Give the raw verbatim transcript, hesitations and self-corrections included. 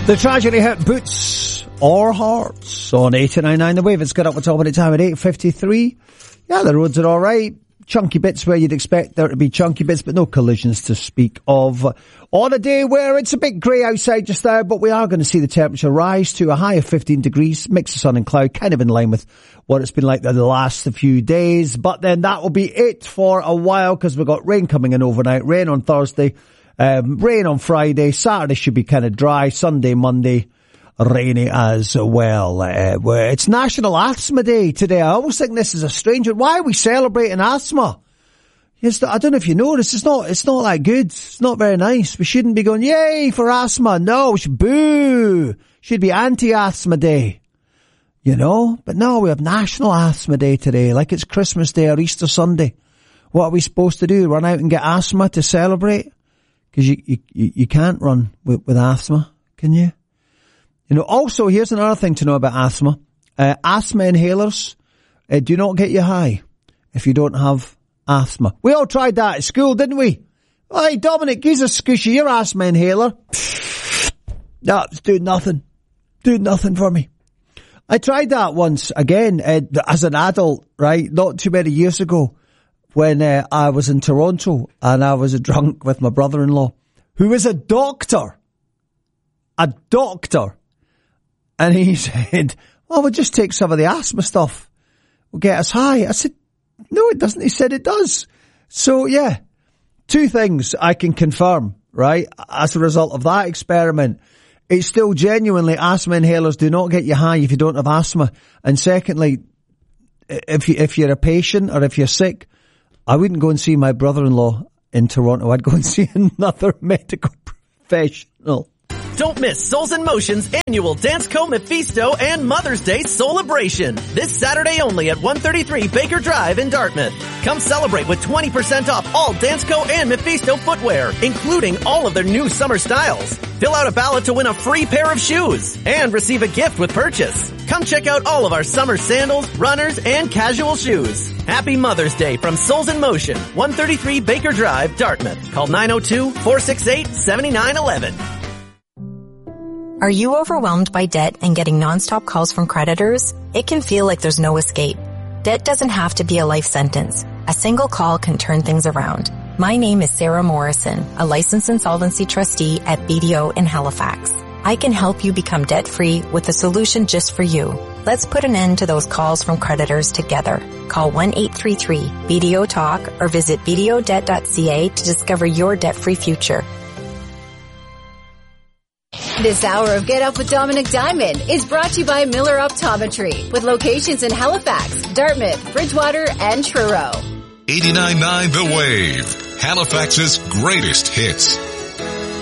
The tragedy hit Boots or Hearts on eighty-nine point nine The Wave. It's got up the top of the time at eight fifty-three. Yeah, the roads are all right. Chunky bits where you'd expect there to be chunky bits, but no collisions to speak of. On a day where it's a bit grey outside just now, but we are going to see the temperature rise to a high of fifteen degrees, mix of sun and cloud, kind of in line with what it's been like the last few days. But then that will be it for a while, because we've got rain coming in overnight, rain on Thursday, um, rain on Friday, Saturday should be kind of dry, Sunday, Monday, rainy as well. Uh, it's National Asthma Day today. I always think this is a strange one. Why are we celebrating asthma? It's not, I don't know if you noticed, it's not, it's not that good. It's not very nice. We shouldn't be going, yay for asthma. No, we should boo. Should be anti-asthma day. You know? But no, we have National Asthma Day today, like it's Christmas Day or Easter Sunday. What are we supposed to do? Run out and get asthma to celebrate? Because you, you, you can't run with, with asthma, can you? You know, also, here's another thing to know about asthma. Uh, asthma inhalers uh, do not get you high if you don't have asthma. We all tried that at school, didn't we? Hey, Dominic, here's a squishy, your asthma inhaler. No, it's doing nothing. Doing nothing for me. I tried that once, again, uh, as an adult, right, not too many years ago, when uh, I was in Toronto and I was drunk with my brother-in-law, who is a doctor. A doctor. And he said, well, we'll just take some of the asthma stuff. We'll get us high. I said, no, it doesn't. He said it does. So, yeah, two things I can confirm, right, as a result of that experiment. It's still genuinely, asthma inhalers do not get you high if you don't have asthma. And secondly, if, you, if you're a patient or if you're sick, I wouldn't go and see my brother-in-law in Toronto. I'd go and see another medical professional. Don't miss Souls in Motion's annual Danceco Mephisto and Mother's Day Soulibration. This Saturday only at one thirty-three Baker Drive in Dartmouth. Come celebrate with twenty percent off all Danceco and Mephisto footwear, including all of their new summer styles. Fill out a ballot to win a free pair of shoes and receive a gift with purchase. Come check out all of our summer sandals, runners, and casual shoes. Happy Mother's Day from Souls in Motion, one thirty-three Baker Drive, Dartmouth. Call nine oh two, four six eight, seven nine one one. Are you overwhelmed by debt and getting nonstop calls from creditors? It can feel like there's no escape. Debt doesn't have to be a life sentence. A single call can turn things around. My name is Sarah Morrison, a licensed insolvency trustee at B D O in Halifax. I can help you become debt-free with a solution just for you. Let's put an end to those calls from creditors together. Call one eight three three B D O talk or visit b d o debt dot c a to discover your debt-free future. This hour of Get Up with Dominic Diamond is brought to you by Miller Optometry, with locations in Halifax, Dartmouth, Bridgewater, and Truro. eighty-nine point nine The Wave, Halifax's greatest hits.